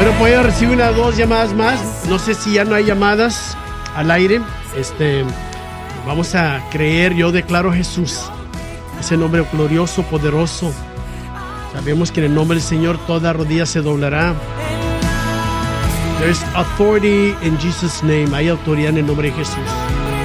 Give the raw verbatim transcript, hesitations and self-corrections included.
Pero puedo recibir unas dos llamadas más. No sé si ya no hay llamadas al aire. Este, vamos a creer. Yo declaro a Jesús, ese nombre glorioso, poderoso. Sabemos que en el nombre del Señor toda rodilla se doblará. There's authority in Jesus' name. Hay autoridad en el nombre de Jesús.